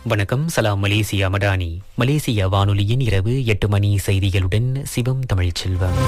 வணக்கம். சலாம் Malaysia Madani. Malaysia வானொலியின் இரவு 8 மணி செய்திகளுடன் சிவம் தமிழ்ச்செல்வம்.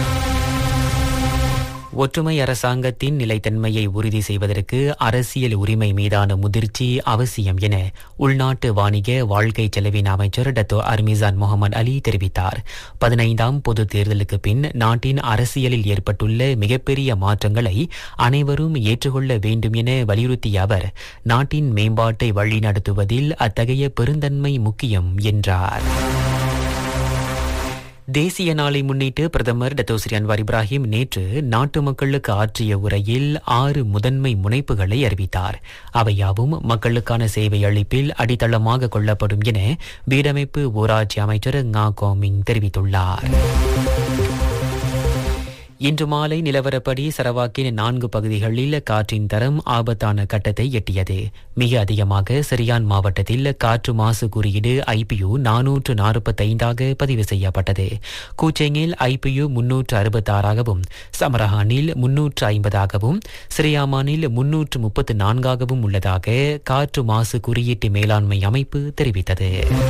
ஒற்றுமை அரசாங்கத்தின் நிலைத்தன்மையை உறுதி செய்வதற்கு அரசியல் உரிமை மீதான முதிர்ச்சி அவசியம் என உள்நாட்டு வாணிக வாழ்க்கை செலவின அமைச்சர் டத்தோ அர்மிசான் முகமது அலி தெரிவித்தார். 15ஆம் பொது தேர்தலுக்கு பின் நாட்டின் அரசியலில் ஏற்பட்டுள்ள மிகப்பெரிய மாற்றங்களை அனைவரும் ஏற்றுக்கொள்ள வேண்டும் என வலியுறுத்திய அவர், நாட்டின் மேம்பாட்டை வழிநடத்துவதில் அத்தகைய பெருந்தன்மை முக்கியம் என்றார். தேசிய நாளை முன்னிட்டு பிரதமர் டத்தோ ஸ்ரீ அன்வார் இப்ராஹிம் நேற்று நாட்டு மக்களுக்கு ஆற்றிய உரையில் 6 முதன்மை முனைப்புகளை அறிவித்தார். அவையாவும் மக்களுக்கான சேவை அளிப்பில் அடித்தளமாக கொள்ளப்படும் என வீடமைப்பு ஊராட்சி அமைச்சர் ngா கோமிங் தெரிவித்துள்ளார். இன்று மாலை நிலவரப்படி சரவாக்கின் 4 பகுதிகளில் காற்றின் தரம் ஆபத்தான கட்டத்தை எட்டியது. மிக அதிகமாக சரியான் மாவட்டத்தில் காற்று மாசு குறியீடு IPU 445 பதிவு செய்யப்பட்டது. கூச்செங்கில் IPU 366ஆகவும், சமரஹானில் 350ஆகவும், சிரியாமானில் 334ஆகவும் உள்ளதாக காற்று மாசு குறியீட்டு மேலாண்மை அமைப்பு தெரிவித்தது.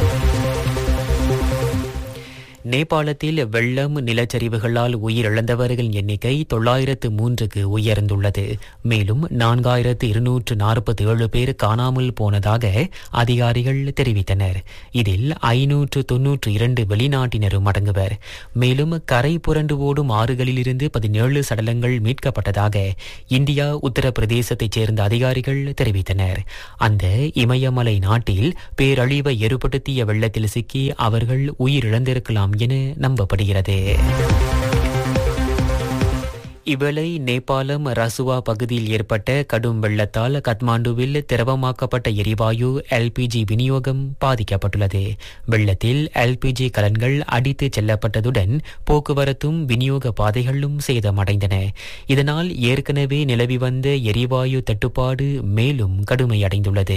நேபாளத்தில் வெள்ளம், நிலச்சரிவுகளால் உயிரிழந்தவர்கள் எண்ணிக்கை 903க்கு உயர்ந்துள்ளது. மேலும் 4247 பேர் காணாமல் போனதாக அதிகாரிகள் தெரிவித்தனர். இதில் 592 வெளிநாட்டினரும் அடங்குவர். மேலும் கரை புரண்டு ஓடும் ஆறுகளிலிருந்து 17 சடலங்கள் மீட்கப்பட்டதாக இந்தியா உத்தரப்பிரதேசத்தைச் சேர்ந்த அதிகாரிகள் தெரிவித்தனர். அந்த இமயமலை நாட்டில் பேரழிவை ஏற்படுத்திய வெள்ளத்தில் சிக்கி அவர்கள் உயிரிழந்திருக்கலாம் என நம்பப்படுகிறது. இவ்வேளை நேபாளம் ரசுவா பகுதியில் ஏற்பட்ட கடும் வெள்ளத்தால் கத்மாண்டுவில் திரவமாக்கப்பட்ட எரிவாயு LPG விநியோகம் பாதிக்கப்பட்டுள்ளது. வெள்ளத்தில் LPG கலன்கள் அடித்துச் செல்லப்பட்டதுடன் போக்குவரத்தும் விநியோக பாதைகளும் சேதமடைந்தன. இதனால் ஏற்கனவே நிலவி வந்த எரிவாயு தட்டுப்பாடு மேலும் கடுமையடைந்துள்ளது.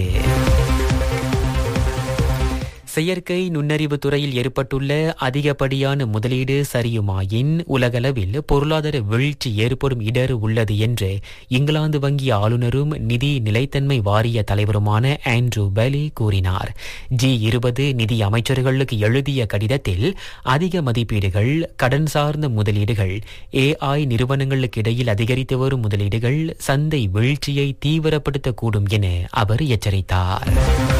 செயற்கை நுண்ணறிவு துறையில் ஏற்பட்டுள்ள அதிகப்படியான முதலீடு சரியுமாயின் உலகளவில் பொருளாதார வீழ்ச்சி ஏற்படும் இடர் உள்ளது என்று இங்கிலாந்து வங்கி ஆளுநரும் நிதி நிலைத்தன்மை வாரிய தலைவருமான ஆண்ட்ரூ பெலி கூறினார். G20 நிதி அமைச்சர்களுக்கு எழுதிய கடிதத்தில் அதிக மதிப்பீடுகள், கடன் சார்ந்த முதலீடுகள், AI நிறுவனங்களுக்கு இடையில் அதிகரித்து வரும் முதலீடுகள் சந்தை வீழ்ச்சியை தீவிரப்படுத்தக்கூடும் என அவர் எச்சரித்தார்.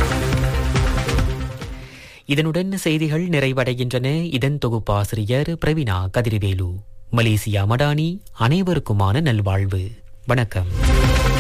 இதனுடன் செய்திகள் நிறைவடைகின்றன. இதன் தொகுப்பாசிரியர் பிரவீனா கதிர்வேலு. மலேசியா மடானி. அனைவருக்குமான நல்வாழ்வு. வணக்கம்.